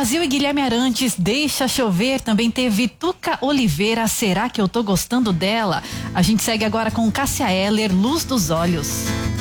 Brasil e Guilherme Arantes, Deixa Chover, também teve Tuca Oliveira, Será que eu tô gostando dela? A gente segue agora com Cássia Eller, Luz dos Olhos.